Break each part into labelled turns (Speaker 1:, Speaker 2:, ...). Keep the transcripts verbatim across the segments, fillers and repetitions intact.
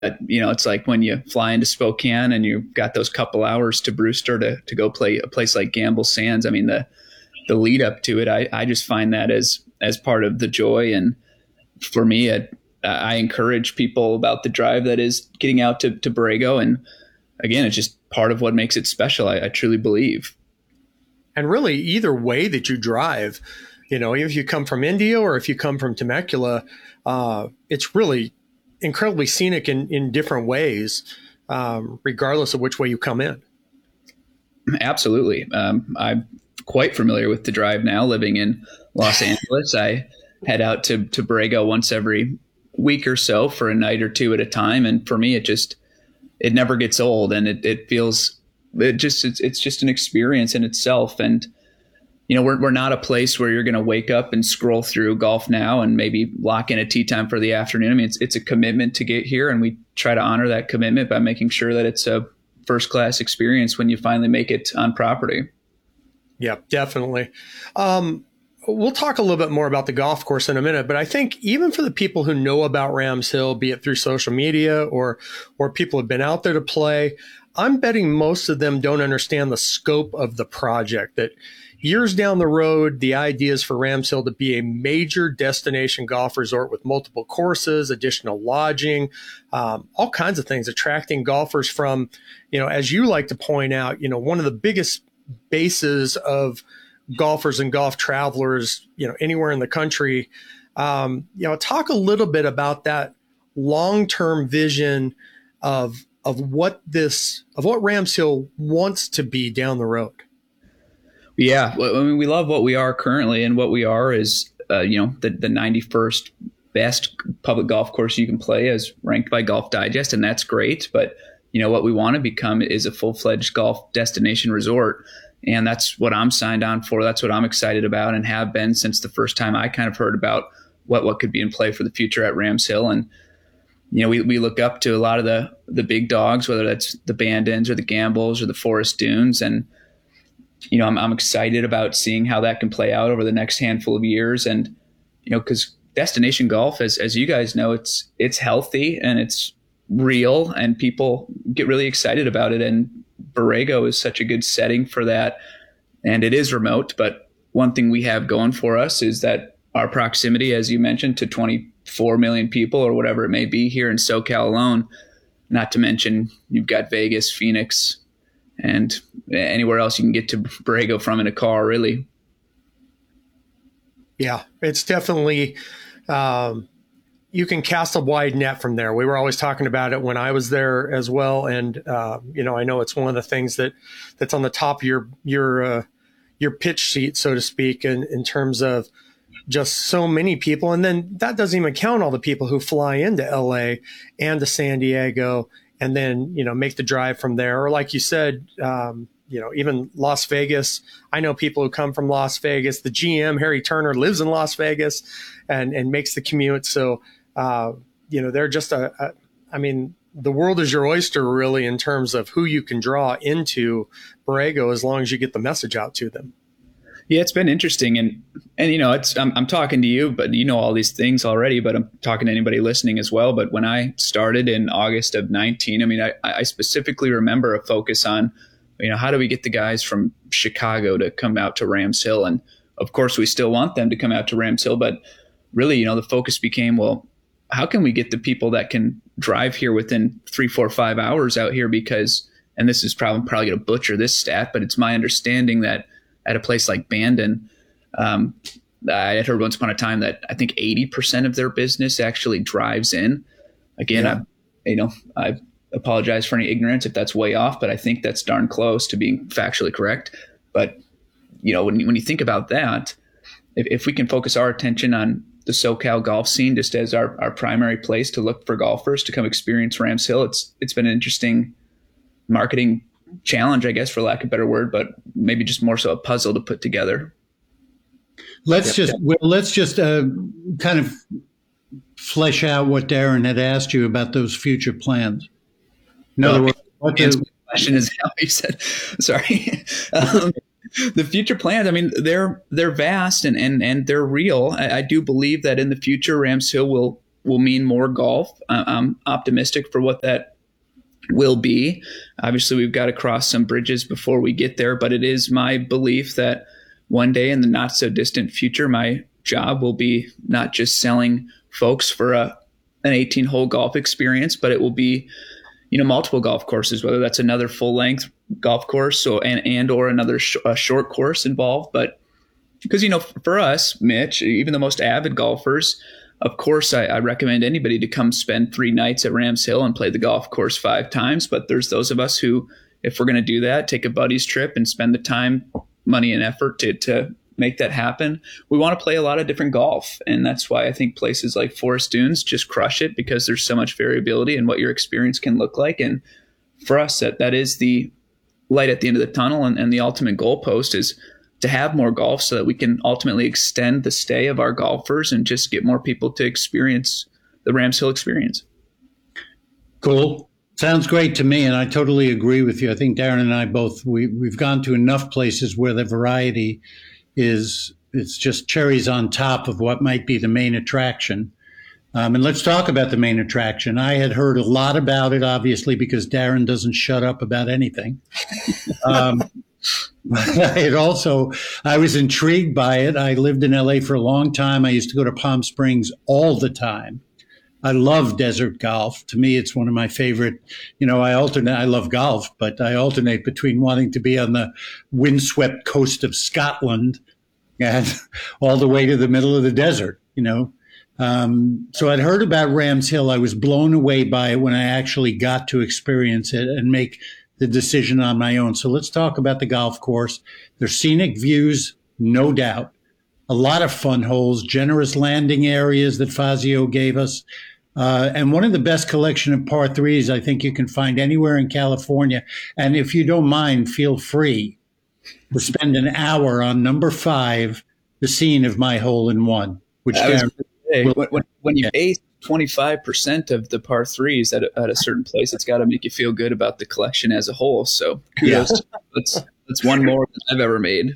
Speaker 1: you know, it's like when you fly into Spokane and you've got those couple hours to Brewster to, to go play a place like Gamble Sands. I mean, the, the lead up to it, I, I just find that as, as part of the joy. And for me, it, I encourage people about the drive that is getting out to, to Borrego. And again, it's just part of what makes it special. I, I truly believe.
Speaker 2: And really either way that you drive, you know, if you come from India or if you come from Temecula, uh, it's really incredibly scenic in, in different ways, um, regardless of which way you come in.
Speaker 1: Absolutely. Um, I'm quite familiar with the drive now, living in Los Angeles. I head out to, to Borrego once every week or so for a night or two at a time. And for me, it just, it never gets old, and it, it feels, it just, it's, it's just an experience in itself. And, you know, we're, we're not a place where you're going to wake up and scroll through Golf Now and maybe lock in a tee time for the afternoon. I mean, it's, it's a commitment to get here, and we try to honor that commitment by making sure that it's a first class experience when you finally make it on property.
Speaker 2: Yeah, definitely. Um, We'll talk a little bit more about the golf course in a minute, but I think even for the people who know about Rams Hill, be it through social media or or people have been out there to play, I'm betting most of them don't understand the scope of the project. That years down the road, the idea is for Rams Hill to be a major destination golf resort with multiple courses, additional lodging, um, all kinds of things, attracting golfers from, you know, as you like to point out, you know, one of the biggest bases of golfers and golf travelers, you know, anywhere in the country. Um, you know, talk a little bit about that long-term vision of of what this of what Rams Hill wants to be down the road.
Speaker 1: Yeah, well, I mean, we love what we are currently, and what we are is, uh, you know, the the ninety-first best public golf course you can play, as ranked by Golf Digest, and that's great. But you know, what we want to become is a full-fledged golf destination resort. And that's what I'm signed on for. That's what I'm excited about, and have been since the first time I kind of heard about what, what could be in play for the future at Rams Hill. And, you know, we, we look up to a lot of the, the big dogs, whether that's the Bandons or the Gambles or the Forest Dunes. And, you know, I'm, I'm excited about seeing how that can play out over the next handful of years. And, you know, because destination golf, as, as you guys know, it's, it's healthy and it's real, and people get really excited about it. And Borrego is such a good setting for that. And it is remote, but one thing we have going for us is that our proximity, as you mentioned, to twenty-four million people or whatever it may be here in SoCal alone, not to mention you've got Vegas, Phoenix, and anywhere else you can get to Borrego from in a car, really.
Speaker 2: Yeah, it's definitely, um, you can cast a wide net from there. We were always talking about it when I was there as well. And, uh, you know, I know it's one of the things that that's on the top of your, your, uh, your pitch sheet, so to speak, in, in terms of just so many people. And then that doesn't even count all the people who fly into L A and to San Diego and then, you know, make the drive from there. Or like you said, um, you know, even Las Vegas. I know people who come from Las Vegas. The G M, Harry Turner, lives in Las Vegas and, and makes the commute. So, Uh, you know, they're just a, a, I mean, the world is your oyster, really, in terms of who you can draw into Borrego, as long as you get the message out to them.
Speaker 1: Yeah, it's been interesting. And, and you know, it's I'm, I'm talking to you, but you know all these things already, but I'm talking to anybody listening as well. But when I started in August of nineteen, I mean, I, I specifically remember a focus on, you know, how do we get the guys from Chicago to come out to Rams Hill? And of course, we still want them to come out to Rams Hill, but really, you know, the focus became, well, how can we get the people that can drive here within three, four, five hours out here? Because, and this is probably probably going to butcher this stat, but it's my understanding that at a place like Bandon, um, I had heard once upon a time that I think eighty percent of their business actually drives in. Again, yeah. I, you know, I apologize for any ignorance if that's way off, but I think that's darn close to being factually correct. But, you know, when, when you think about that, if, if we can focus our attention on the SoCal golf scene just as our, our primary place to look for golfers to come experience Rams Hill, it's it's been an interesting marketing challenge, I guess, for lack of a better word, but maybe just more so a puzzle to put together.
Speaker 3: Let's yep. just well, let's just uh, kind of flesh out what Darren had asked you about those future plans. In other words, what
Speaker 1: the question is how you said. Sorry. um, The future plans, I mean, they're they're vast and and, and they're real. I, I do believe that in the future, Rams Hill will will mean more golf. I'm optimistic for what that will be. Obviously, we've got to cross some bridges before we get there, but it is my belief that one day in the not so distant future, my job will be not just selling folks for a an eighteen hole golf experience, but it will be, you know, multiple golf courses, whether that's another full length golf course so and, and or another sh- a short course involved. But because, you know, for us, Mitch, even the most avid golfers, of course, I, I recommend anybody to come spend three nights at Rams Hill and play the golf course five times. But there's those of us who, if we're going to do that, take a buddy's trip and spend the time, money, and effort to to make that happen. We want to play a lot of different golf. And that's why I think places like Forest Dunes just crush it, because there's so much variability in what your experience can look like. And for us, that, that is the light at the end of the tunnel. And, and the ultimate goalpost is to have more golf so that we can ultimately extend the stay of our golfers and just get more people to experience the Rams Hill experience.
Speaker 3: Cool. Sounds great to me, and I totally agree with you. I think Darren and I both, we, we've gone to enough places where the variety is, it's just cherries on top of what might be the main attraction. Um, and let's talk about the main attraction. I had heard a lot about it, obviously, because Darren doesn't shut up about anything. Um, I had also, I was intrigued by it. I lived in L A for a long time. I used to go to Palm Springs all the time. I love desert golf. To me, it's one of my favorite, you know, I alternate, I love golf, but I alternate between wanting to be on the windswept coast of Scotland and all the way to the middle of the desert, you know. Um, so I'd heard about Rams Hill. I was blown away by it when I actually got to experience it and make the decision on my own. So let's talk about the golf course. There's scenic views, no doubt. A lot of fun holes, generous landing areas that Fazio gave us. Uh, and one of the best collection of par threes I think you can find anywhere in California. And if you don't mind, feel free to spend an hour on number five, the scene of my hole in one. Which
Speaker 1: was, hey,
Speaker 3: will,
Speaker 1: when, when you
Speaker 3: yeah.
Speaker 1: ace twenty-five percent of the par threes at a, at a certain place, it's got to make you feel good about the collection as a whole. So kudos. Yeah. That's, that's one more than I've ever made.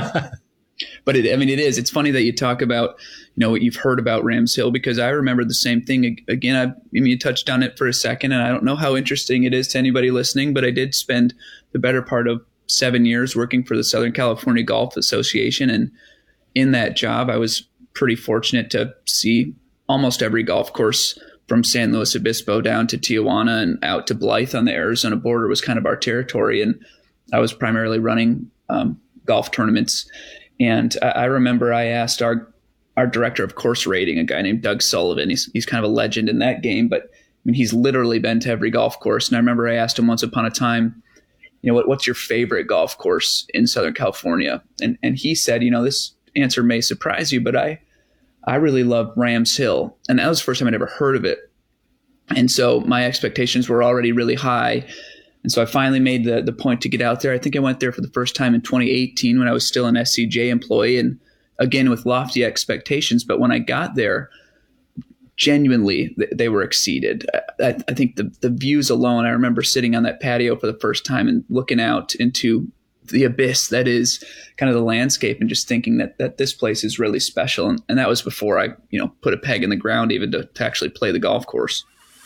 Speaker 1: But it, I mean, it is. It's funny that you talk about, you know, what you've heard about Rams Hill, because I remember the same thing. Again, I, I mean, you touched on it for a second, and I don't know how interesting it is to anybody listening, but I did spend the better part of seven years working for the Southern California Golf Association. And in that job, I was pretty fortunate to see almost every golf course from San Luis Obispo down to Tijuana and out to Blythe on the Arizona border was kind of our territory. And I was primarily running um, golf tournaments. And I remember I asked our our director of course rating, a guy named Doug Sullivan. He's he's kind of a legend in that game, but I mean, he's literally been to every golf course. And I remember I asked him once upon a time, you know, what, what's your favorite golf course in Southern California? And and he said, you know, this answer may surprise you, but I I really love Rams Hill. And that was the first time I'd ever heard of it. And so my expectations were already really high. And so I finally made the the point to get out there. I think I went there for the first time in twenty eighteen when I was still an S C J employee, and again with lofty expectations. But when I got there, genuinely, they were exceeded. I, I think the, the views alone, I remember sitting on that patio for the first time and looking out into the abyss that is kind of the landscape, and just thinking that that this place is really special. And, and that was before I, you know, put a peg in the ground even to, to actually play the golf course.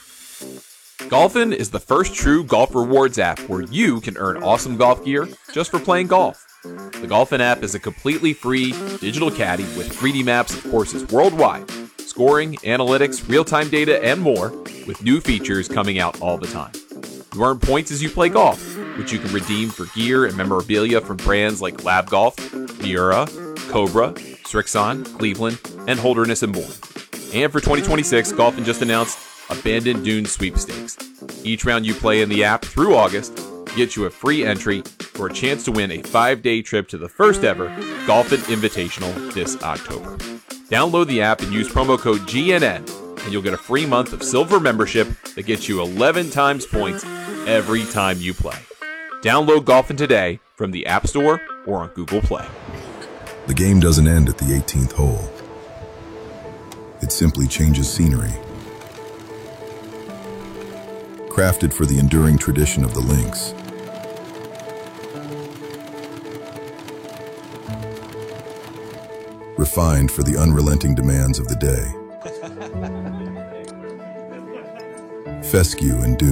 Speaker 4: Golfin is the first true golf rewards app where you can earn awesome golf gear just for playing golf. The Golfin app is a completely free digital caddy with three D maps of courses worldwide, scoring, analytics, real-time data, and more, with new features coming out all the time. You earn points as you play golf, which you can redeem for gear and memorabilia from brands like Lab Golf, Miura, Cobra, Srixon, Cleveland, and Holderness and more. And for twenty twenty-six, Golfin just announced Abandoned Dunes Sweepstakes. Each round you play in the app through August gets you a free entry for a chance to win a five-day trip to the first ever Golfin Invitational this October. Download the app and use promo code G N N, and you'll get a free month of silver membership that gets you eleven times points every time you play. Download Golfin today from the App Store or on Google Play.
Speaker 5: The game doesn't end at the eighteenth hole. It simply changes scenery. Crafted for the enduring tradition of the links. Refined for the unrelenting demands of the day. fescue and dew.